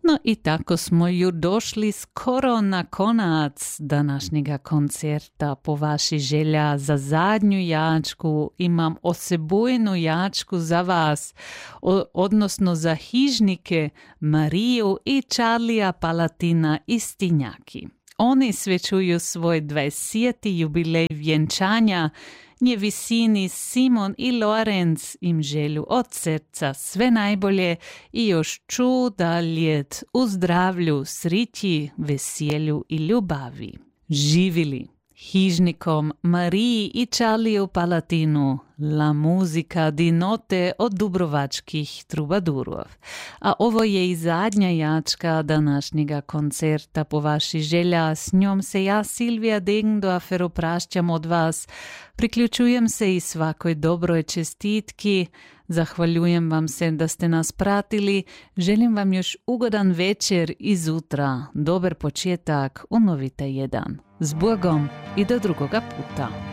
No i tako smo ju došli skoro na konac današnjega koncerta. Po vaši želja za zadnju jačku imam osebujnu jačku za vas, odnosno za hižnike Mariju i Charlija Palatina iz Tinjaki. Oni svečuju svoj 20. jubilej vjenčanja. Nje visini Simon i Lorenz im želju od srca sve najbolje i još čuda ljet u zdravlju, srići, veselju i ljubavi. Živili hižnikom Mariji i Charliju Palatinu la muzika di note od dubrovačkih trubadurov. A ovo je i zadnja jačka današnjega koncerta po vaši želja. S njom se ja, Silvija Degendorfer, oprašćam od vas. Priključujem se i svakoj dobroj čestitki. Zahvaljujem vam se da ste nas pratili. Želim vam još ugodan večer i zutra. Dobar početak u novi tjedan. S Bogom i do drugoga puta.